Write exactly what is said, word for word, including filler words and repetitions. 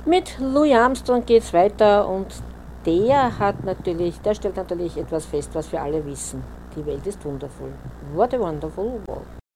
Mit Louis Armstrong geht es weiter und der hat natürlich, der stellt natürlich etwas fest, was wir alle wissen. Die Welt ist wundervoll. What a wonderful world.